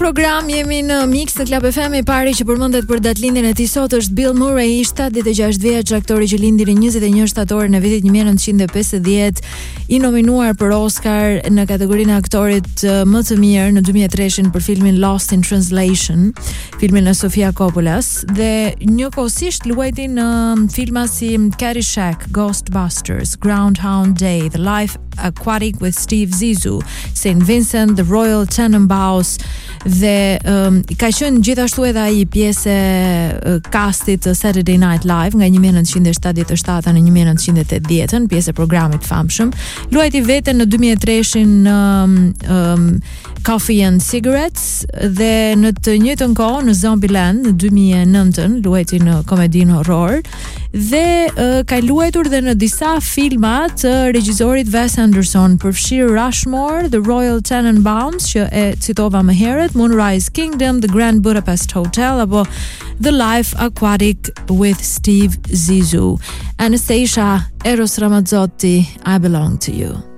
program jemi në Mix në Club FM. I pari që përmendet për datëlindjen e tij sot është Bill Murray, 76 vjeç, aktori që lindi në 21 shtator në vitin 1950, i nominuar për Oscar në kategorinë e aktorit më të mirë në 2003 për filmin Lost in Translation, filmin e Sofia Coppolas, dhe njëkohësisht luajti në filma si Caddyshack, Ghostbusters, Groundhog Day, The Life Aquatic with Steve Zissou, St. Vincent, The Royal Tenenbaums, dhe ka qenë gjithashtu edhe ai pjesë castit të Saturday Night Live nga 1977 në 1980, pjesë e programit famshëm. Luajti veten në 2003 në Coffee and Cigarettes, dhe në të njëjtën kohë në Zombieland në 2009 luajti në komedin horror, dhe ka luajtur dhe në disa filma të regjisorit Wes Anderson, përfshirë Rushmore, The Royal Tenenbaums, që e citova më herët, Moonrise Kingdom, The Grand Budapest Hotel, apo The Life Aquatic with Steve Zissou. Anastasia, Eros Ramazzotti, I Belong to You.